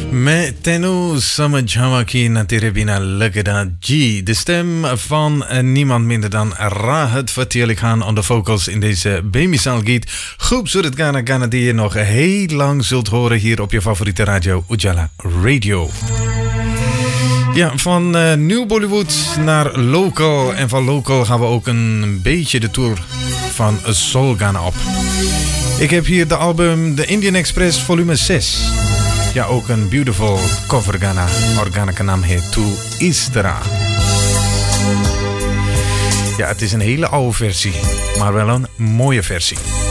Met Tenu Samajhamaki Natiribina Lugada G. De stem van niemand minder dan Rahat Fatih Ali Khan on de vocals in deze Bemisal Geet. Groep Surat Ghana Ghana die je nog heel lang zult horen hier op je favoriete radio Ujala Radio. Ja, van New Bollywood naar local. En van local gaan we ook een beetje de tour van Soul Ghana op. Ik heb hier de album The Indian Express volume 6. Ja, ook een beautiful cover Ghana. Organica naam heet To Istera. Ja, het is een hele oude versie, maar wel een mooie versie.